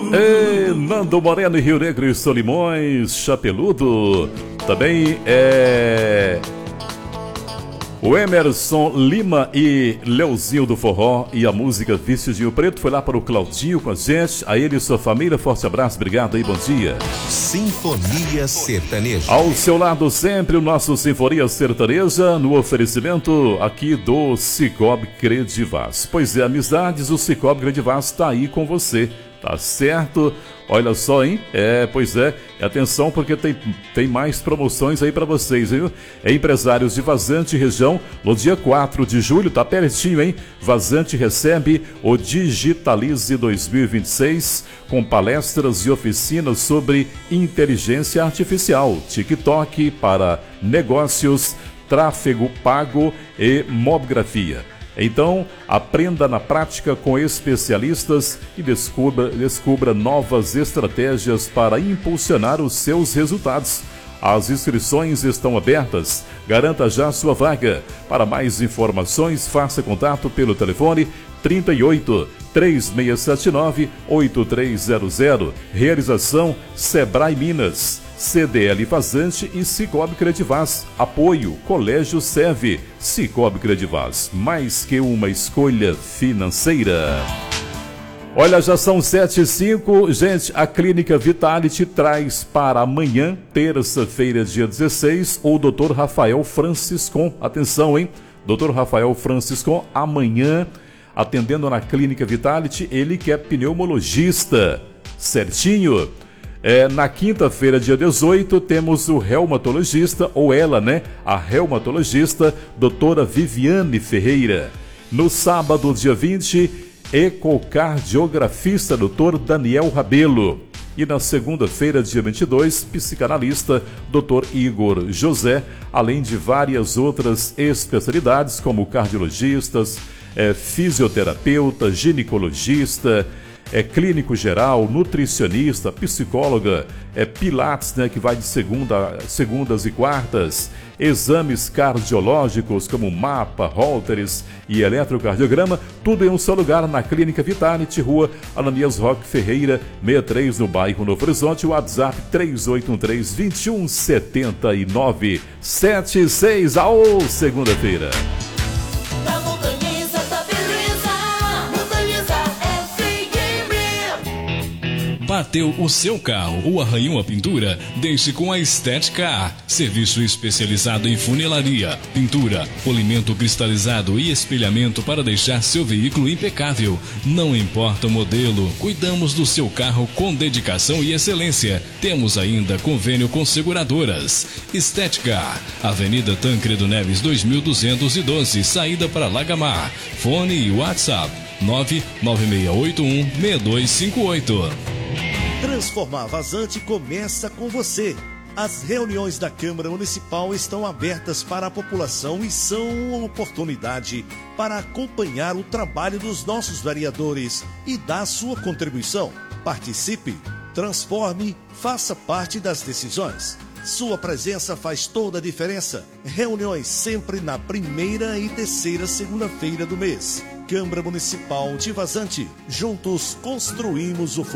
Ei, Nando Moreno e Rio Negro e Solimões, Chapeludo. Também o Emerson Lima e Leozinho do Forró e a música Vestidinho Preto foi lá para o Claudinho com a gente. A ele e sua família, forte abraço, obrigado aí, bom dia. Sinfonia Sertaneja. Ao seu lado sempre o nosso Sinfonia Sertaneja no oferecimento aqui do Cicobi Credivaz. Pois é, amizades, o Cicobi Credivaz está aí com você. Tá certo? Olha só, hein? Pois é. Atenção porque tem mais promoções aí para vocês, viu? Empresários de Vazante região, no dia 4 de julho, tá pertinho, hein? Vazante recebe o Digitalize 2026 com palestras e oficinas sobre inteligência artificial, TikTok para negócios, tráfego pago e mobgrafia. Então, aprenda na prática com especialistas e descubra novas estratégias para impulsionar os seus resultados. As inscrições estão abertas. Garanta já sua vaga. Para mais informações, faça contato pelo telefone 38 3679 8300. Realização Sebrae Minas, CDL Vazante e Cicobi Credivaz. Apoio Colégio Serve. Cicobi Credivaz, mais que uma escolha financeira. Olha, já são 7h05. Gente, a Clínica Vitality traz para amanhã, terça-feira, dia 16, o Dr. Rafael Franciscon. Atenção, hein? Dr. Rafael Franciscon, amanhã, atendendo na Clínica Vitality, ele que é pneumologista. Certinho? Na quinta-feira, dia 18, temos o reumatologista, ou ela, né? A reumatologista, doutora Viviane Ferreira. No sábado, dia 20, ecocardiografista, doutor Daniel Rabelo. E na segunda-feira, dia 22, psicanalista, doutor Igor José, além de várias outras especialidades, como cardiologistas, fisioterapeuta, ginecologista, clínico geral, nutricionista, psicóloga, pilates, né, que vai de segundas e quartas, exames cardiológicos como mapa, Holteres e eletrocardiograma, tudo em um só lugar na Clínica Vitality, Rua Ananias Roque Ferreira, 63, no bairro Novo Horizonte. O WhatsApp 3813-2179 76. Aô, segunda-feira. Bateu o seu carro ou arranhou a pintura? Deixe com a Estética. Serviço especializado em funilaria, pintura, polimento cristalizado e espelhamento para deixar seu veículo impecável. Não importa o modelo, cuidamos do seu carro com dedicação e excelência. Temos ainda convênio com seguradoras. Estética, Avenida Tancredo Neves 2212, saída para Lagamar. Fone e WhatsApp 99681-6258. Transformar Vazante começa com você. As reuniões da Câmara Municipal estão abertas para a população e são uma oportunidade para acompanhar o trabalho dos nossos vereadores e dar sua contribuição. Participe, transforme, faça parte das decisões. Sua presença faz toda a diferença. Reuniões sempre na primeira e terceira segunda-feira do mês. Câmara Municipal de Vazante. Juntos construímos o futuro.